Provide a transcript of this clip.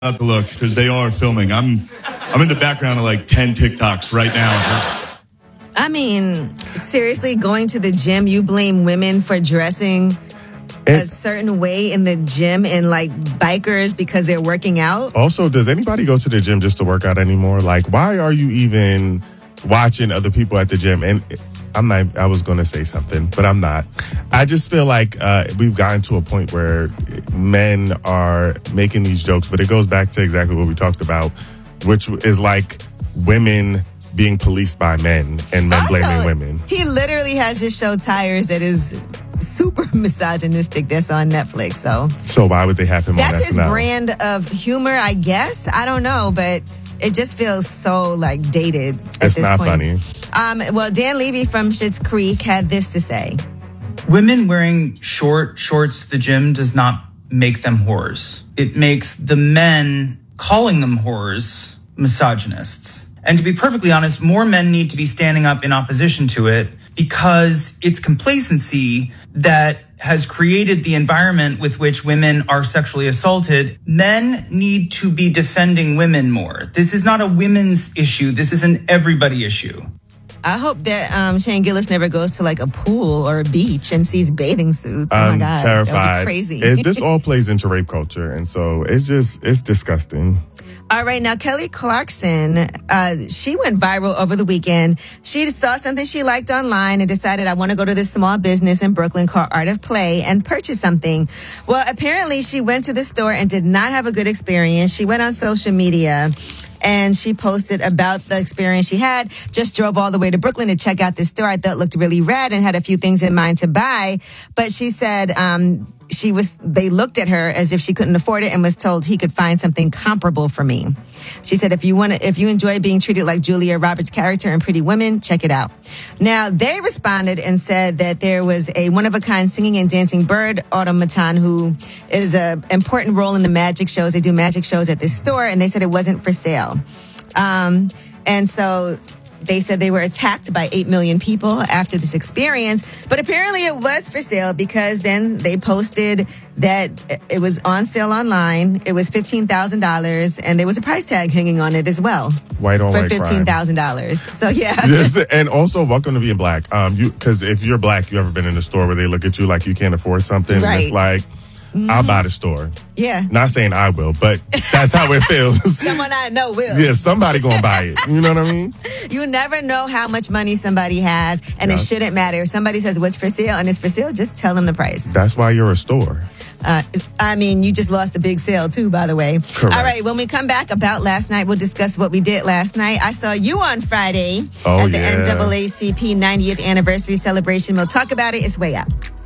out the look because they are filming. I'm in the background of like 10 TikToks right now. I mean, seriously, going to the gym, you blame women for dressing a certain way in the gym and like bikers because they're working out. Also, does anybody go to the gym just to work out anymore? Like, why are you even watching other people at the gym? And I was going to say something, but I'm not. I just feel like we've gotten to a point where men are making these jokes, but it goes back to exactly what we talked about, which is like women being policed by men and men blaming women. He literally has his show Tires that is super misogynistic that's on Netflix. So why would they have him on SNL? That's his brand of humor, I guess. I don't know, but it just feels so like dated at this point. It's not funny. Well, Dan Levy from Schitt's Creek had this to say. Women wearing short shorts to the gym does not make them whores. It makes the men calling them whores misogynists. And to be perfectly honest, more men need to be standing up in opposition to it because it's complacency that has created the environment with which women are sexually assaulted. Men need to be defending women more. This is not a women's issue. This is an everybody issue. I hope that Shane Gillis never goes to like a pool or a beach and sees bathing suits. I'm my God. terrified. That would be crazy. This all plays into rape culture. And so it's disgusting. All right. Now, Kelly Clarkson, she went viral over the weekend. She saw something she liked online and decided, I want to go to this small business in Brooklyn called Art of Play and purchase something. Well, apparently she went to the store and did not have a good experience. She went on social media and she posted about the experience she had. Just drove all the way to Brooklyn to check out this store I thought looked really rad and had a few things in mind to buy. But she said they looked at her as if she couldn't afford it and was told he could find something comparable for me. She said, if you enjoy being treated like Julia Roberts' character in Pretty Women, check it out. Now, they responded and said that there was a one-of-a-kind singing and dancing bird automaton who is an important role in the magic shows. They do magic shows at this store, and they said it wasn't for sale. And so they said they were attacked by 8 million people after this experience, but apparently it was for sale because then they posted that it was on sale online. It was $15,000 and there was a price tag hanging on it as well. White on for white $15,000. So yeah. Yes, and also welcome to being black. Because if you're black, you ever been in a store where they look at you like you can't afford something? Right. And it's like, I'll buy the store. Yeah. Not saying I will, but that's how it feels. Someone I know will. Yeah, somebody gonna buy it. You know what I mean? You never know how much money somebody has, and it shouldn't matter. If somebody says what's for sale and it's for sale, just tell them the price. That's why you're a store. You just lost a big sale too, by the way. Correct. All right, when we come back about last night, we'll discuss what we did last night. I saw you on Friday at the NAACP 90th anniversary celebration. We'll talk about it. It's way up.